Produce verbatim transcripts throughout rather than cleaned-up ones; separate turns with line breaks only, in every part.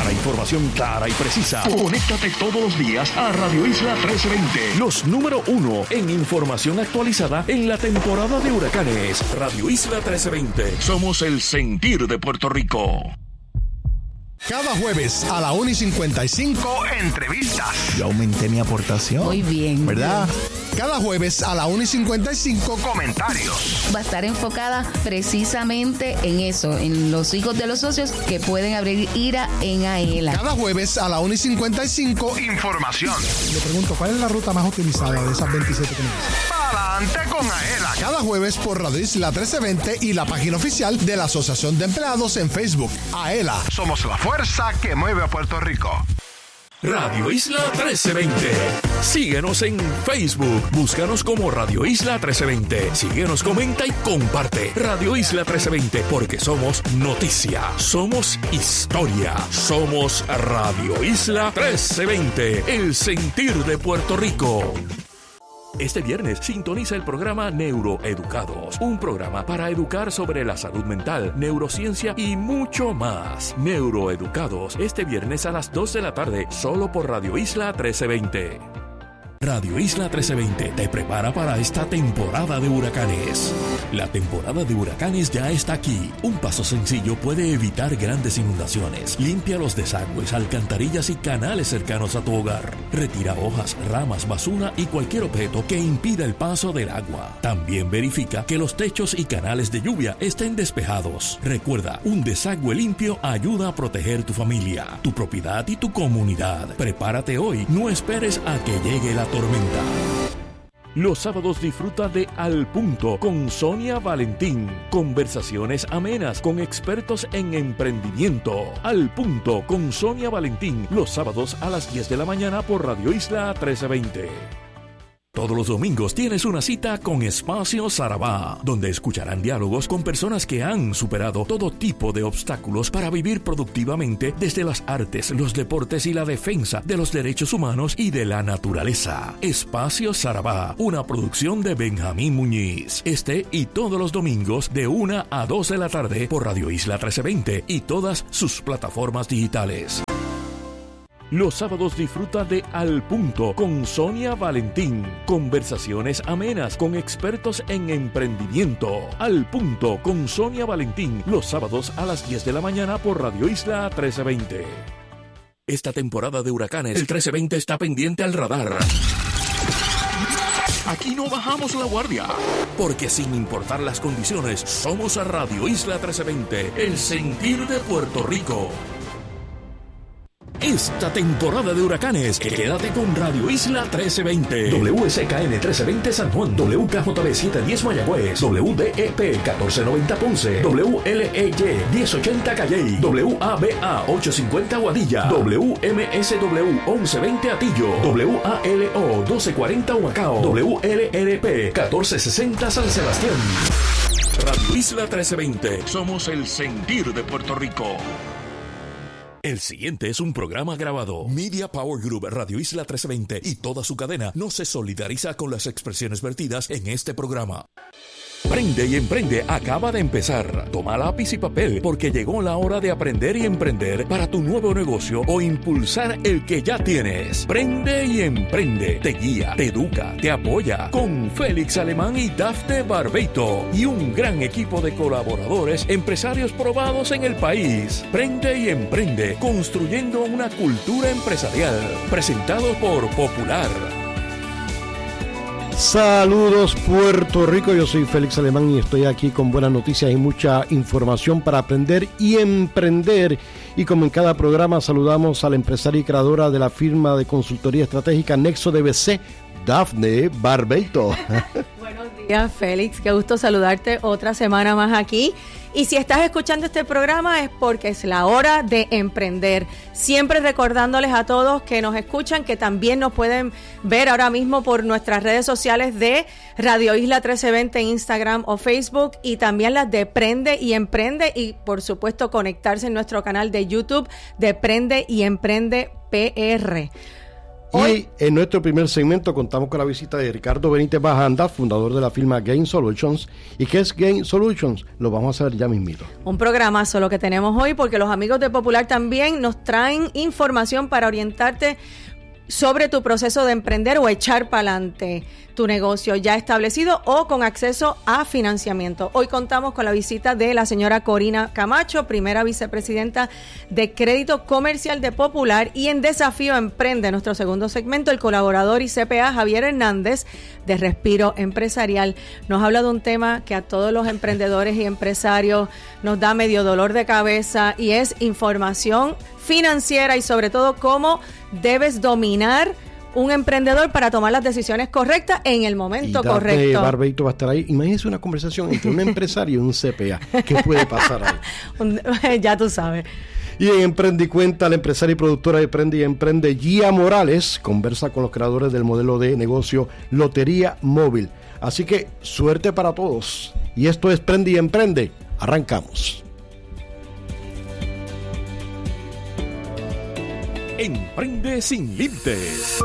Para información clara y precisa, conéctate todos los días a Radio Isla trece veinte. Los número uno en información actualizada en la temporada de huracanes. Radio Isla trece veinte. Somos el sentir de Puerto Rico.
Cada jueves a la una y cincuenta y cinco, entrevistas.
Yo aumenté mi aportación.
Muy bien.
¿Verdad? Cada jueves a la una y cincuenta y cinco, comentarios.
Va a estar enfocada precisamente en eso, en los hijos de los socios que pueden abrir IRA en AELA.
Cada jueves a la una y cincuenta y cinco, información.
Le pregunto, ¿cuál es la ruta más utilizada de esas veintisiete que me dicen?
Pa'lante con AELA. Cada jueves por Radio Isla trece veinte y la página oficial de la Asociación de Empleados en Facebook. AELA. Somos la fuerza que mueve a Puerto Rico.
Radio Isla trece veinte. Síguenos en Facebook. Búscanos como Radio Isla trece veinte. Síguenos, comenta y comparte. Radio Isla trece veinte, porque somos noticia, somos historia, somos Radio Isla trece veinte, el sentir de Puerto Rico. Este viernes sintoniza el programa Neuroeducados, un programa para educar sobre la salud mental, neurociencia y mucho más. Neuroeducados, este viernes a las dos de la tarde, solo por Radio Isla trece veinte. Radio Isla trece veinte te prepara para esta temporada de huracanes. La temporada de huracanes ya está aquí. Un paso sencillo puede evitar grandes inundaciones. Limpia los desagües, alcantarillas y canales cercanos a tu hogar. Retira hojas, ramas, basura y cualquier objeto que impida el paso del agua. También verifica que los techos y canales de lluvia estén despejados. Recuerda, un desagüe limpio ayuda a proteger tu familia, tu propiedad y tu comunidad. Prepárate hoy, no esperes a que llegue la tormenta. Los sábados disfruta de Al Punto con Sonia Valentín. Conversaciones amenas con expertos en emprendimiento. Al Punto con Sonia Valentín. Los sábados a las diez de la mañana por Radio Isla trece veinte. Todos los domingos tienes una cita con Espacio Sarabá, donde escucharán diálogos con personas que han superado todo tipo de obstáculos para vivir productivamente desde las artes, los deportes y la defensa de los derechos humanos y de la naturaleza. Espacio Sarabá, una producción de Benjamín Muñiz. Este y todos los domingos de una a dos de la tarde por Radio Isla trece veinte y todas sus plataformas digitales. Los sábados disfruta de Al Punto con Sonia Valentín. Conversaciones amenas con expertos en emprendimiento. Al Punto con Sonia Valentín. Los sábados a las diez de la mañana por Radio Isla trece veinte. Esta temporada de huracanes, el trece veinte está pendiente al radar. Aquí no bajamos la guardia, porque sin importar las condiciones, somos a Radio Isla trece veinte, el sentir de Puerto Rico. Esta temporada de huracanes, quédate con Radio Isla trece veinte. W S K N trece veinte San Juan, W K J B setecientos diez Mayagüez, W D E P catorce noventa Ponce, W L E Y diez ochenta Calley, W A B A ochocientos cincuenta Guadilla, W M S W once veinte Atillo, W A L O doce cuarenta Humacao, W L R P catorce sesenta San Sebastián. Radio Isla trece veinte, somos el sentir de Puerto Rico. El siguiente es un programa grabado. Media Power Group, Radio Isla trece veinte y toda su cadena no se solidariza con las expresiones vertidas en este programa. Prende y Emprende acaba de empezar. Toma lápiz y papel, porque llegó la hora de aprender y emprender para tu nuevo negocio o impulsar el que ya tienes. Prende y Emprende te guía, te educa, te apoya, con Félix Alemán y Dafne Barbeito y un gran equipo de colaboradores, empresarios probados en el país. Prende y Emprende, construyendo una cultura empresarial. Presentado por Popular.
Saludos Puerto Rico, yo soy Félix Alemán y estoy aquí con buenas noticias y mucha información para aprender y emprender. Y como en cada programa saludamos a la empresaria y creadora de la firma de consultoría estratégica Nexo D B C, Dafne Barbeito.
Buenos días, Félix, qué gusto saludarte otra semana más aquí. Y si estás escuchando este programa es porque es la hora de emprender. Siempre recordándoles a todos que nos escuchan que también nos pueden ver ahora mismo por nuestras redes sociales de Radio Isla trece veinte en Instagram o Facebook, y también las de Prende y Emprende, y por supuesto conectarse en nuestro canal de YouTube de Prende y Emprende P R.
Y en nuestro primer segmento contamos con la visita de Ricardo Benítez Bajanda, fundador de la firma Gain Solutions. ¿Y qué es Gain Solutions? Lo vamos a hacer ya mismito.
Un programa solo que tenemos hoy porque los amigos de Popular también nos traen información para orientarte sobre tu proceso de emprender o echar para adelante tu negocio ya establecido o con acceso a financiamiento. Hoy contamos con la visita de la señora Corina Camacho, primera vicepresidenta de Crédito Comercial de Popular, y en Desafío Emprende, nuestro segundo segmento, el colaborador y C P A Javier Hernández de Respiro Empresarial nos habla de un tema que a todos los emprendedores y empresarios nos da medio dolor de cabeza, y es información financiera y sobre todo cómo debes dominar un emprendedor para tomar las decisiones correctas en el momento
y
correcto.
Barbeito va a estar ahí. Imagínense una conversación entre un empresario y un C P A. ¿Qué puede pasar ahí?
Ya tú sabes.
Y en Emprende y Cuenta, la empresaria y productora de Emprende y Emprende, Gia Morales, conversa con los creadores del modelo de negocio Lotería Móvil. Así que suerte para todos. Y esto es Prende y Emprende. Arrancamos.
Emprende sin límites.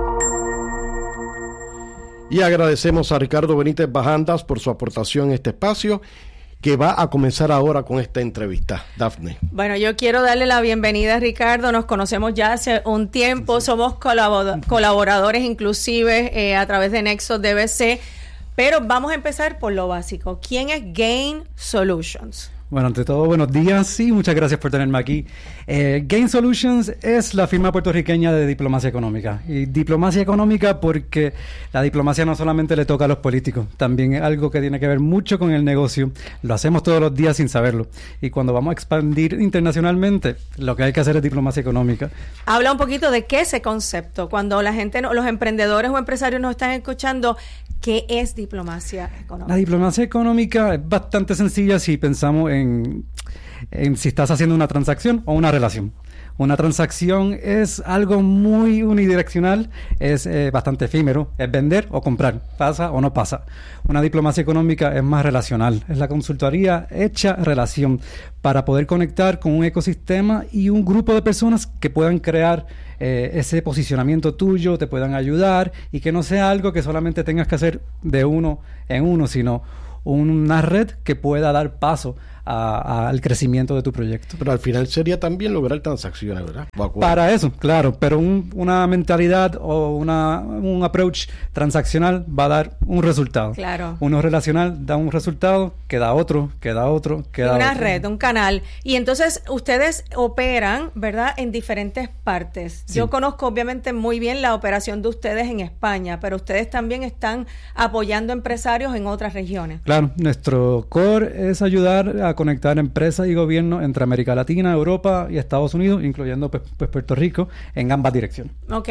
Y agradecemos a Ricardo Benítez Bajandas por su aportación en este espacio, que va a comenzar ahora con esta entrevista. Dafne.
Bueno, yo quiero darle la bienvenida a Ricardo. Nos conocemos ya hace un tiempo, somos colabor- colaboradores inclusive eh, a través de Nexos D B C, pero vamos a empezar por lo básico. ¿Quién es Gain Solutions?
Bueno, ante todo, buenos días y muchas gracias por tenerme aquí. Eh, Gain Solutions es la firma puertorriqueña de diplomacia económica. Y diplomacia económica porque la diplomacia no solamente le toca a los políticos, también es algo que tiene que ver mucho con el negocio. Lo hacemos todos los días sin saberlo. Y cuando vamos a expandir internacionalmente, lo que hay que hacer es diplomacia económica.
Habla un poquito de qué es ese concepto. Cuando la gente, los emprendedores o empresarios nos están escuchando, ¿qué es diplomacia económica?
La diplomacia económica es bastante sencilla si pensamos en, en si estás haciendo una transacción o una relación. Una transacción es algo muy unidireccional, es eh, bastante efímero, es vender o comprar, pasa o no pasa. Una diplomacia económica es más relacional, es la consultoría hecha relación para poder conectar con un ecosistema y un grupo de personas que puedan crear eh, ese posicionamiento tuyo, te puedan ayudar y que no sea algo que solamente tengas que hacer de uno en uno, sino una red que pueda dar paso a, a, al crecimiento de tu proyecto.
Pero al final sería también lograr transacciones, ¿verdad?
Para eso, claro, pero un, una mentalidad o una, un approach transaccional va a dar un resultado.
Claro.
Uno relacional da un resultado, que da otro, que da otro, que da
una
otro.
red, un canal. Y entonces ustedes operan, ¿verdad?, en diferentes partes. Sí. Yo conozco obviamente muy bien la operación de ustedes en España, pero ustedes también están apoyando empresarios en otras regiones.
Claro, nuestro core es ayudar a conectar empresas y gobiernos entre América Latina, Europa y Estados Unidos, incluyendo pues, pues Puerto Rico, en ambas direcciones.
Ok.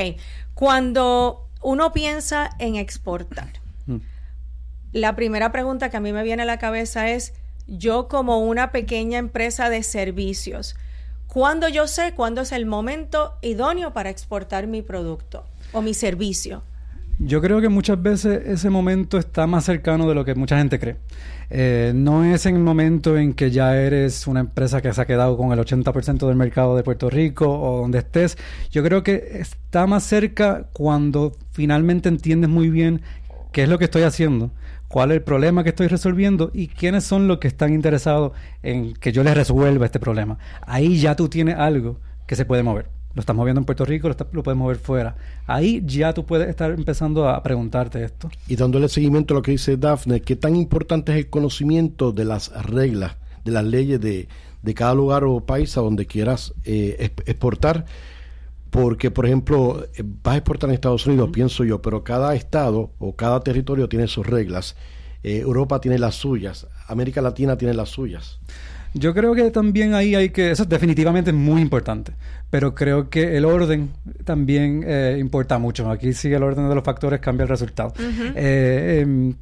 Cuando uno piensa en exportar, mm. la primera pregunta que a mí me viene a la cabeza es, yo como una pequeña empresa de servicios, ¿cuándo yo sé cuándo es el momento idóneo para exportar mi producto o mi servicio?
Yo creo que muchas veces ese momento está más cercano de lo que mucha gente cree. Eh, no es en el momento en que ya eres una empresa que se ha quedado con el ochenta por ciento del mercado de Puerto Rico o donde estés. Yo creo que está más cerca cuando finalmente entiendes muy bien qué es lo que estoy haciendo, cuál es el problema que estoy resolviendo y quiénes son los que están interesados en que yo les resuelva este problema. Ahí ya tú tienes algo que se puede mover. Lo estás moviendo en Puerto Rico, lo, está, lo puedes mover fuera. Ahí ya tú puedes estar empezando a preguntarte esto.
Y dándole seguimiento a lo que dice Dafne, ¿qué tan importante es el conocimiento de las reglas, de las leyes de, de cada lugar o país a donde quieras eh, exportar? Porque, por ejemplo, vas a exportar en Estados Unidos, uh-huh. pienso yo, pero cada estado o cada territorio tiene sus reglas. Eh, Europa tiene las suyas, América Latina tiene las suyas.
Yo creo que también ahí hay que... Eso definitivamente es muy importante, pero creo que el orden también eh, importa mucho. Aquí sí el orden de los factores cambia el resultado. Uh-huh. Eh, eh,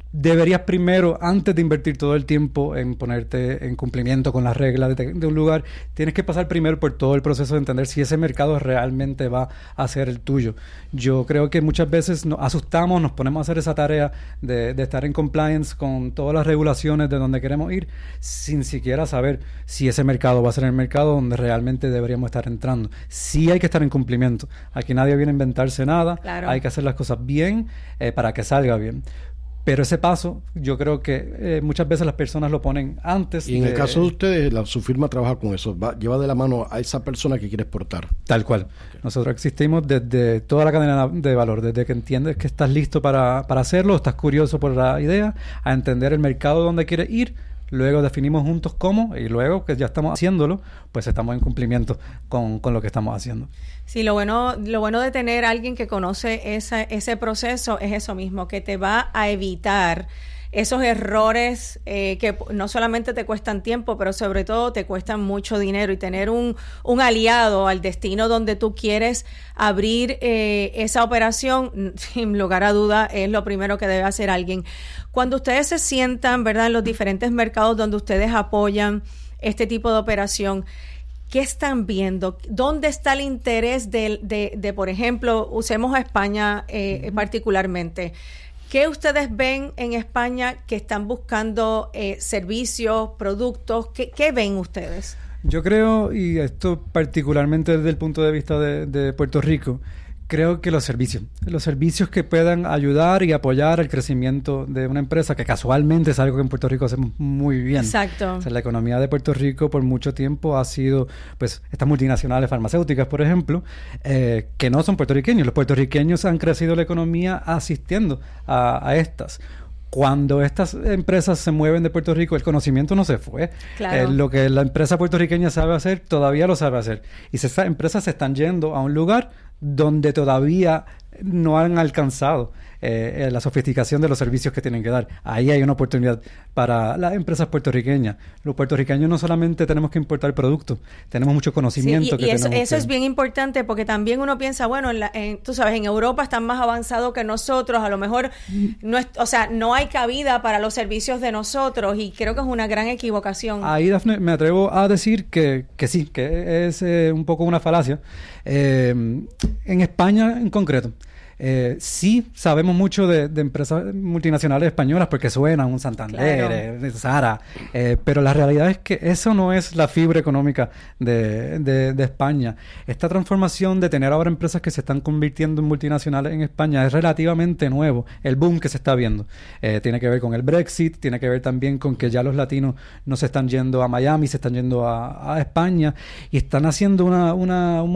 deberías primero, antes de invertir todo el tiempo en ponerte en cumplimiento con las reglas de, de un lugar, tienes que pasar primero por todo el proceso de entender si ese mercado realmente va a ser el tuyo. Yo creo que muchas veces nos asustamos, nos ponemos a hacer esa tarea de, de estar en compliance con todas las regulaciones de donde queremos ir, sin siquiera saber si ese mercado va a ser el mercado donde realmente deberíamos estar entrando. Sí hay que estar en cumplimiento. Aquí nadie viene a inventarse nada. Claro. Hay que hacer las cosas bien eh, para que salga bien. Pero ese paso, yo creo que eh, muchas veces las personas lo ponen antes.
Y en
de...
el caso de ustedes, la, su firma trabaja con eso, va, lleva de la mano a esa persona que quiere exportar.
Tal cual. Okay. Nosotros existimos desde toda la cadena de valor, desde que entiendes que estás listo para, para hacerlo, estás curioso por la idea, a entender el mercado donde quieres ir. Luego definimos juntos cómo, y luego que ya estamos haciéndolo, pues estamos en cumplimiento con, con lo que estamos haciendo.
Sí, lo bueno, lo bueno de tener a alguien que conoce esa, ese proceso es eso mismo, que te va a evitar esos errores eh, que no solamente te cuestan tiempo, pero sobre todo te cuestan mucho dinero, y tener un, un aliado al destino donde tú quieres abrir eh, esa operación, sin lugar a duda, es lo primero que debe hacer alguien. Cuando ustedes se sientan, ¿verdad?, en los diferentes mercados donde ustedes apoyan este tipo de operación, ¿qué están viendo? ¿Dónde está el interés de, de, de por ejemplo, usemos a España eh, uh-huh. particularmente? ¿Qué ustedes ven en España que están buscando eh, servicios, productos? ¿Qué, ¿Qué ven ustedes?
Yo creo, y esto particularmente desde el punto de vista de, de Puerto Rico, creo que los servicios, los servicios que puedan ayudar y apoyar el crecimiento de una empresa, que casualmente es algo que en Puerto Rico hacemos muy bien.
Exacto.
O sea, la economía de Puerto Rico por mucho tiempo ha sido, pues, estas multinacionales farmacéuticas, por ejemplo, eh, que no son puertorriqueños. Los puertorriqueños han crecido la economía asistiendo a, a estas. Cuando estas empresas se mueven de Puerto Rico, el conocimiento no se fue.
Claro.
Eh, lo que la empresa puertorriqueña sabe hacer, todavía lo sabe hacer. Y esas empresas se están yendo a un lugar donde todavía no han alcanzado eh, la sofisticación de los servicios que tienen que dar. Ahí hay una oportunidad para las empresas puertorriqueñas. Los puertorriqueños no solamente tenemos que importar productos, tenemos mucho conocimiento.
Sí, y,
que
y eso,
tenemos
eso
que...
es bien importante, porque también uno piensa, bueno, en la, en, tú sabes, en Europa están más avanzados que nosotros, a lo mejor no es, o sea, no hay cabida para los servicios de nosotros, y creo que es una gran equivocación.
Ahí, Dafne, me atrevo a decir que, que sí, que es eh, un poco una falacia. Eh, en España en concreto, Eh, sí sabemos mucho de, de empresas multinacionales españolas porque suenan un Santander, claro. eh, Zara, eh, pero la realidad es que eso no es la fibra económica de, de, de España. Esta transformación de tener ahora empresas que se están convirtiendo en multinacionales en España es relativamente nuevo. El boom que se está viendo eh, tiene que ver con el Brexit, tiene que ver también con que ya los latinos no se están yendo a Miami, se están yendo a, a España, y están haciendo una, una un